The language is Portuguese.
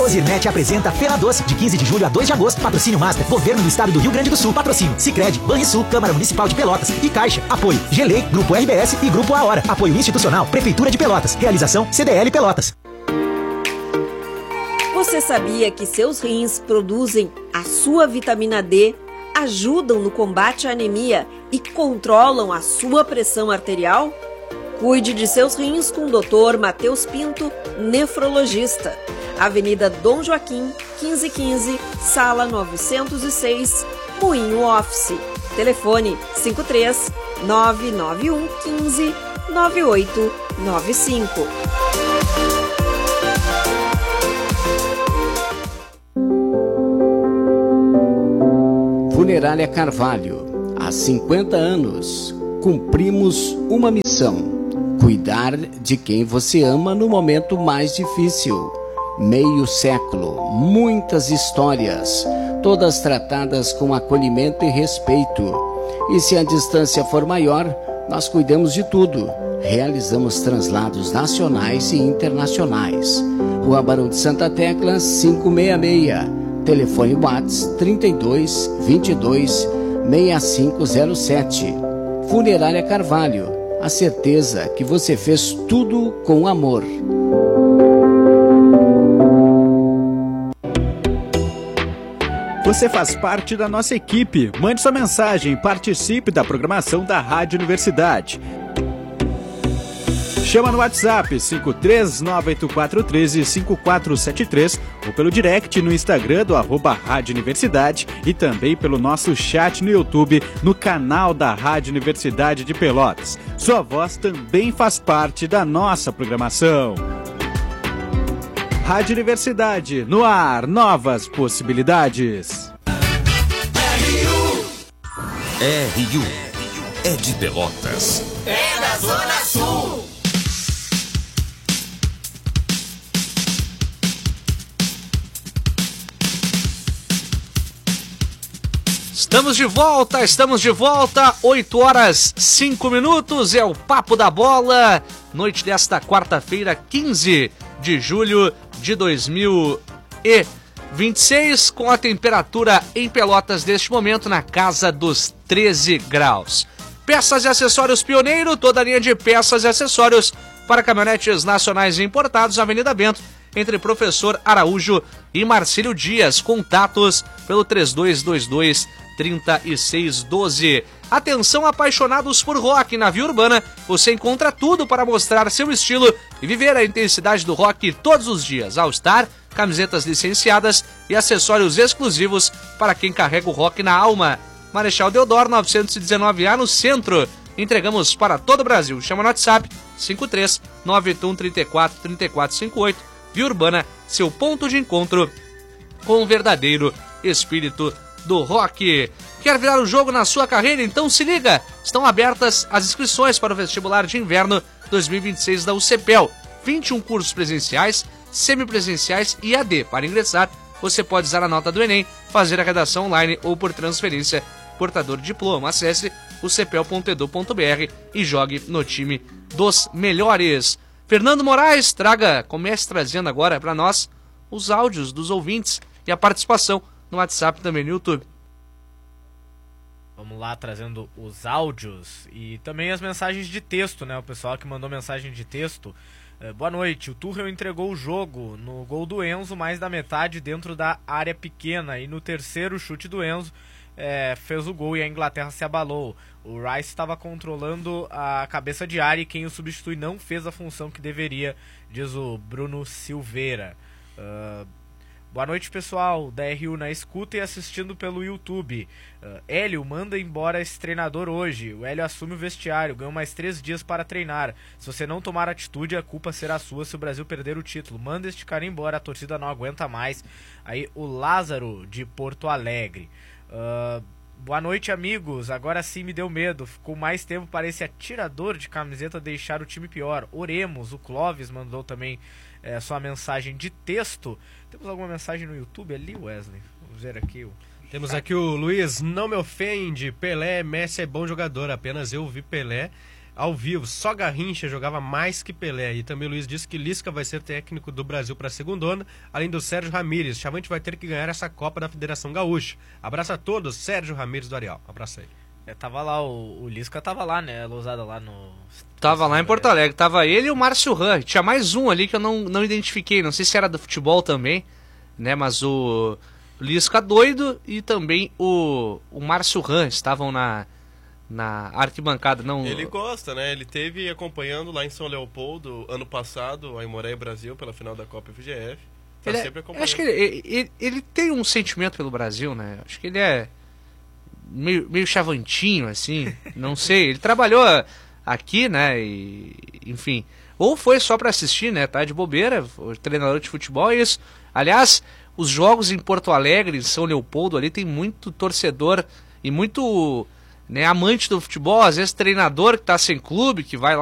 Zirnet apresenta Feira Doce, de 15 de julho a 2 de agosto. Patrocínio Master, Governo do Estado do Rio Grande do Sul. Patrocínio Sicredi, Banrisul, Câmara Municipal de Pelotas e Caixa. Apoio Gelei, Grupo RBS e Grupo A Hora. Apoio institucional, Prefeitura de Pelotas. Realização CDL Pelotas. Você sabia que seus rins produzem a sua vitamina D, ajudam no combate à anemia e controlam a sua pressão arterial? Cuide de seus rins com o Dr. Matheus Pinto, nefrologista. Avenida Dom Joaquim, 1515, Sala 906, Moinho Office. Telefone 53 991 15 9895. Funerária Carvalho. Há 50 anos, cumprimos uma missão: cuidar de quem você ama no momento mais difícil. Meio século, muitas histórias, todas tratadas com acolhimento e respeito. E se a distância for maior, nós cuidamos de tudo. Realizamos translados nacionais e internacionais. Rua Barão de Santa Tecla, 566. Telefone WhatsApp 32 22 6507. Funerária Carvalho. A certeza que você fez tudo com amor. Você faz parte da nossa equipe. Mande sua mensagem e participe da programação da Rádio Universidade. Chama no WhatsApp 53984135473 ou pelo direct no Instagram do @Rádio Universidade e também pelo nosso chat no YouTube no canal da Rádio Universidade de Pelotas. Sua voz também faz parte da nossa programação. Rádio Universidade, no ar, novas possibilidades. RU é de Pelotas. É da Zona Sul. Estamos de volta, 8 horas 5 minutos, é o Papo da Bola, noite desta quarta-feira, 15 de julho de 2026, com a temperatura em Pelotas deste momento na casa dos 13 graus. Peças e acessórios Pioneiro, toda a linha de peças e acessórios para caminhonetes nacionais e importados, Avenida Bento, entre Professor Araújo e Marcílio Dias. Contatos pelo 3222-3612. Atenção, apaixonados por rock. Na Via Urbana você encontra tudo para mostrar seu estilo e viver a intensidade do rock todos os dias. All Star, camisetas licenciadas e acessórios exclusivos para quem carrega o rock na alma. Marechal Deodoro 919A, no centro. Entregamos para todo o Brasil. Chama no WhatsApp 53 981 34 3458. Via Urbana, seu ponto de encontro com o verdadeiro espírito do rock. Quer virar o jogo na sua carreira? Então se liga! Estão abertas as inscrições para o vestibular de inverno 2026 da UCPEL. 21 cursos presenciais, semipresenciais e AD. Para ingressar, você pode usar a nota do Enem, fazer a redação online ou por transferência. Portador de diploma. Acesse ucpel.edu.br e jogue no time dos melhores. Fernando Moraes, comece trazendo agora para nós os áudios dos ouvintes e a participação no WhatsApp também no YouTube. Vamos lá, trazendo os áudios e também as mensagens de texto, né? O pessoal que mandou mensagem de texto. Boa noite, o Tuchel entregou o jogo no gol do Enzo, mais da metade dentro da área pequena, e no terceiro chute do Enzo fez o gol e a Inglaterra se abalou. O Rice estava controlando a cabeça de área e quem o substitui não fez a função que deveria, diz o Bruno Silveira. Boa noite, pessoal da RU na escuta e assistindo pelo YouTube. Hélio, manda embora esse treinador hoje. O Hélio assume o vestiário, ganhou mais 3 dias para treinar. Se você não tomar atitude, a culpa será sua se o Brasil perder o título. Manda este cara embora, a torcida não aguenta mais. Aí o Lázaro, de Porto Alegre. Boa noite, amigos. Agora sim me deu medo. Ficou mais tempo para esse atirador de camiseta deixar o time pior. Oremos. O Clóvis mandou também sua mensagem de texto. Temos alguma mensagem no YouTube ali, Wesley? Vamos ver aqui. Temos aqui o Luiz. Não me ofende. Pelé, Messi é bom jogador. Apenas eu vi Pelé ao vivo, só Garrincha jogava mais que Pelé. E também o Luiz disse que Lisca vai ser técnico do Brasil para a segundona, além do Sérgio Ramírez. Chavante vai ter que ganhar essa Copa da Federação Gaúcha. Abraço a todos, Sérgio Ramírez do Areal. Abraço aí. Tava lá, o Lisca tava lá, né, Lousada, lá no... Tava lá em Porto Alegre, tava ele e o Márcio Ran. Tinha mais um ali que eu não identifiquei, não sei se era do futebol também, né, mas o Lisca doido e também o Márcio Ran estavam na arquibancada. Não... Ele gosta, né, ele teve acompanhando lá em São Leopoldo, ano passado, a Aimoré Brasil, pela final da Copa FGF. Tá sempre acompanhando. Acho que ele tem um sentimento pelo Brasil, né, acho que ele é meio chavantinho, assim, não sei, ele trabalhou aqui, né, e, enfim, ou foi só pra assistir, né, tá de bobeira, o treinador de futebol é isso. Aliás, os jogos em Porto Alegre, em São Leopoldo, ali tem muito torcedor e muito, né, amante do futebol, às vezes treinador que tá sem clube, que vai lá